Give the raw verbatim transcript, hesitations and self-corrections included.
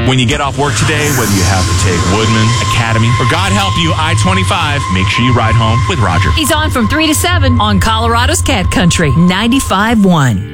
When you get off work today, whether you have to take Woodman, Academy, or God help you, I twenty-five, make sure you ride home with Roger. He's on from three to seven on Colorado's Cat Country ninety-five point one.